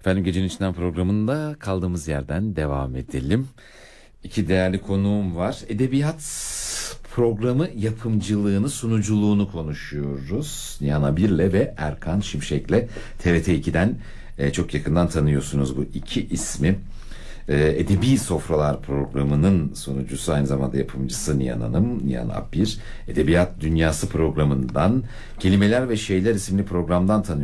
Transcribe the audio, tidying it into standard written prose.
Efendim Gecenin İçinden programında kaldığımız yerden devam edelim. İki değerli konuğum var. Edebiyat programı yapımcılığını, sunuculuğunu konuşuyoruz. Nihan Abir'le ve Erkan Şimşek'le TRT2'den çok yakından tanıyorsunuz bu iki ismi. Edebi Sofralar programının sunucusu, aynı zamanda yapımcısı Nihan Hanım, Nihan Abir. Edebiyat Dünyası programından, Kelimeler ve Şeyler isimli programdan tanıyorsunuz.